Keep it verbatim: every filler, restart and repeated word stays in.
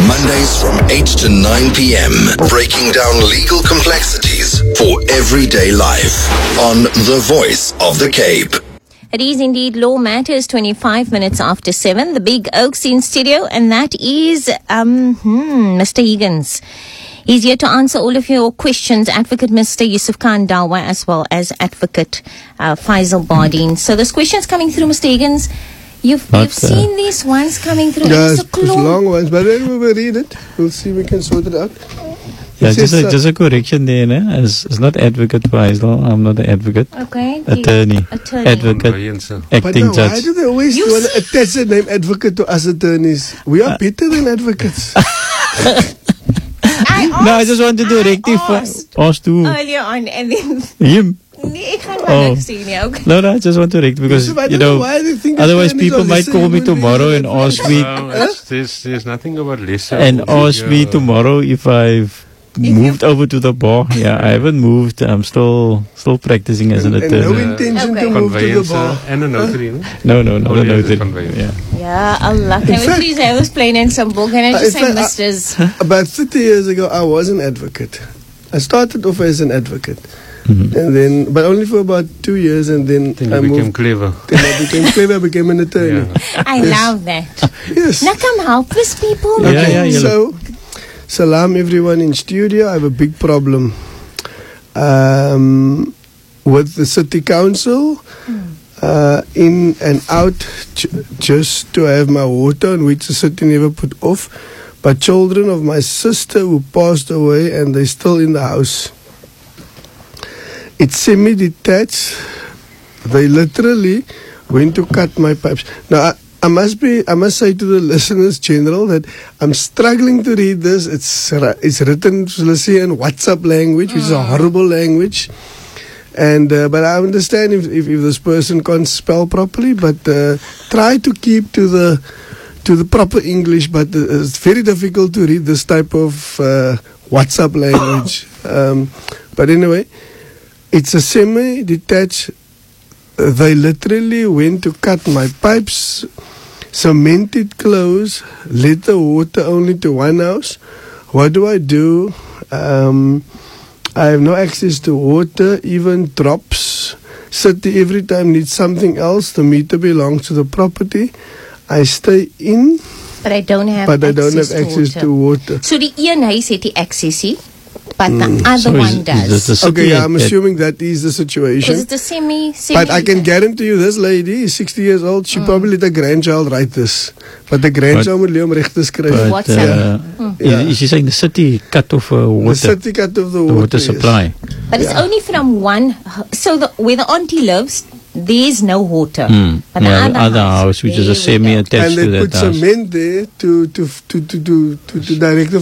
Mondays from eight to nine p.m. Breaking down legal complexities for everyday life on The Voice of the Cape. It is indeed Law Matters, twenty-five minutes after seven. The Big Oaks in studio, and that is um, hmm, Mister Higgins. He's here to answer all of your questions. Advocate Mister Yusuf Khan Dawa, as well as Advocate uh, Faisal Bardeen. So there's questions coming through, Mister Higgins. You've, But, you've seen these ones coming through. Yeah, It's it's, a it's claw. long ones, but then we will read it. We'll see if we can sort it out. Yeah, It just says, a, uh, just a correction there, né? It's, it's not Advocate Faisal. I'm not an advocate. Okay. the Attorney. Attorney. Advocate. But Acting now, why judge. do they always You want see- to attach the name advocate to us attorneys? We are better than advocates. I No, I just wanted to I rectify. asked Asked who? earlier on, and then Him. nee, ek gaan maar Oh. niks sê nie, okay. No, no, I just want to rectify because, Yusuf, I you don't know know, why they think otherwise attorneys people are might call me listening when tomorrow they- and ask me, No, it's, there's, there's nothing about lesser. and or ask me bigger. tomorrow if I've moved over to the bar. Yeah, I haven't moved. I'm still still practicing as an And, and no attorney. intention Okay. to move to the Conveyancer bar. and a notary. no? No, no, no, no, Only no. as a that- conveyancer. Yeah. Yeah, Allah. Can we fact- please have this plain and simple? Can I Uh, just in say fact, I- misters? About thirty years ago, I was an advocate. I started off as an advocate. Mhm. And then, but only for about two years, and then, Then I you became moved. clever. Then I became clever, I became an attorney. Yeah. I love that. Yes. Now come help these people. Yeah, Okay, yeah, yeah. so, salam everyone in studio. I have a big problem um, with the city council. Uh, in and out, j- just to have my water, on which the city never put off. But children of my sister who passed away, and they're still in the house. It's semi-detached. They literally went to cut my pipes. Now, I, I must be, I must say to the listeners, General, that I'm struggling to read this. It's ri- it's written, let's say, in WhatsApp language, which is a horrible language. And uh, but I understand if, if if this person can't spell properly, but uh, try to keep to the to the proper English. But uh, it's very difficult to read this type of uh, WhatsApp language. Um, but anyway. It's a semi-detached. Uh, they literally went to cut my pipes, cemented close, let the water only to one house. What do I do? Um, I have no access to water, even drops. City every time needs something else. The meter belongs to the property. I stay in, But I don't have but I access don't have to access water. to water. So die een huis het die access nie, but the other So is- one is does. this the city Okay, yeah, I'm at- at- assuming that is the Is situation. it a semi, semi? But I can guarantee you, this lady is sixty years old. She probably let a grandchild write this. But the grandchild moet leer om reg te skryf. But, What's uh, Yeah. is, is she saying the city cut off uh, The water, city cut off the the water. water yes. supply? But it's Yeah. only from one. So the, where the auntie lives, there's no water. Hmm. But the Yeah, other, other house, which is a there we go. semi-attached And they to put that house. cement there to to to to to to, to direct the